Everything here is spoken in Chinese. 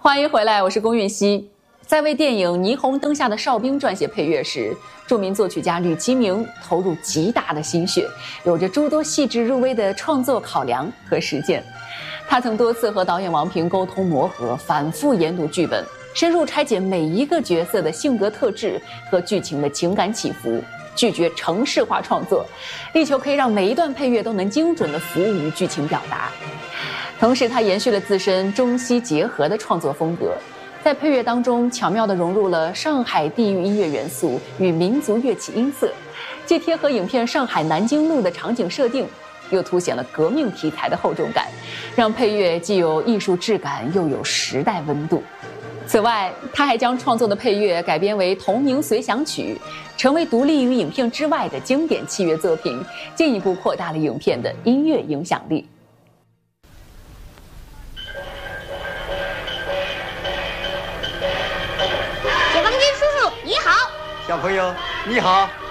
欢迎回来，我是龚韵希。在为电影《霓虹灯下的哨兵》撰写配乐时，著名作曲家吕其明投入极大的心血，有着诸多细致入微的创作考量和实践。他曾多次和导演王平沟通磨合，反复研读剧本，深入拆解每一个角色的性格特质和剧情的情感起伏，拒绝程式化创作，力求可以让每一段配乐都能精准地服务于剧情表达。同时，他延续了自身中西结合的创作风格，在配乐当中巧妙地融入了上海地域音乐元素与民族乐器音色，既贴合影片上海南京路的场景设定，又凸显了革命题材的厚重感，让配乐既有艺术质感，又有时代温度。此外，他还将创作的配乐改编为同名随想曲，成为独立于影片之外的经典器乐作品，进一步扩大了影片的音乐影响力。 小朋友你好。 小朋友你好。